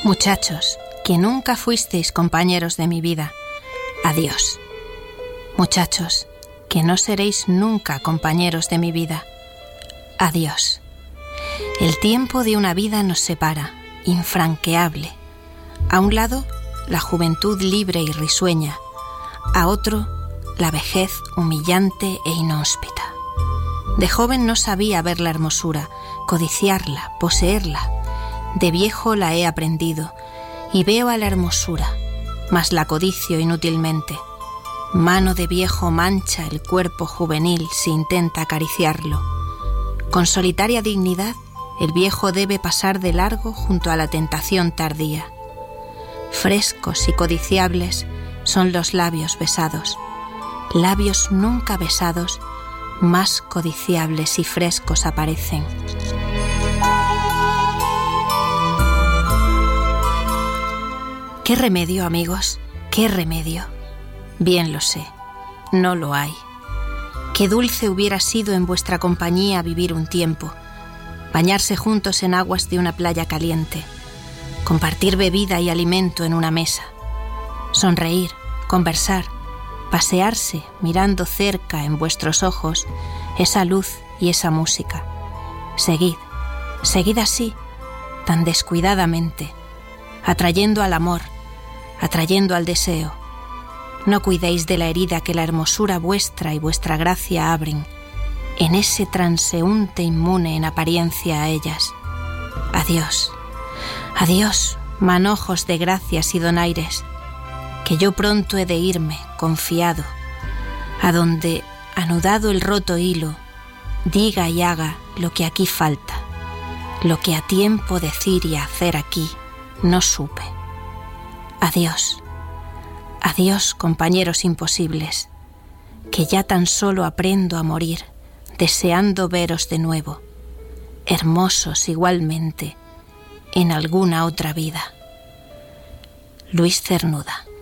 Muchachos, que nunca fuisteis compañeros de mi vida, adiós. Muchachos, que no seréis nunca compañeros de mi vida, adiós. El tiempo de una vida nos separa, infranqueable. A un lado, la juventud libre y risueña, a otro, la vejez humillante e inhóspita. De joven no sabía ver la hermosura, codiciarla, poseerla. De viejo la he aprendido y veo a la hermosura, mas la codicio inútilmente. Mano de viejo mancha el cuerpo juvenil si intenta acariciarlo. Con solitaria dignidad, el viejo debe pasar de largo junto a la tentación tardía. Frescos y codiciables son los labios besados. Labios nunca besados, más codiciables y frescos aparecen. ¿Qué remedio, amigos? ¿Qué remedio? Bien lo sé, no lo hay. Qué dulce hubiera sido en vuestra compañía vivir un tiempo, bañarse juntos en aguas de una playa caliente, compartir bebida y alimento en una mesa, sonreír, conversar, pasearse mirando cerca en vuestros ojos esa luz y esa música. Seguid, seguid así, tan descuidadamente, atrayendo al amor, atrayendo al deseo. No cuidéis de la herida que la hermosura vuestra y vuestra gracia abren, en ese transeúnte inmune en apariencia a ellas. Adiós, adiós, manojos de gracias y donaires, que yo pronto he de irme, confiado, a donde, anudado el roto hilo, diga y haga lo que aquí falta, lo que a tiempo decir y hacer aquí no supe. Adiós, adiós, compañeros imposibles, que ya tan solo aprendo a morir, deseando veros de nuevo, hermosos igualmente, en alguna otra vida. Luis Cernuda.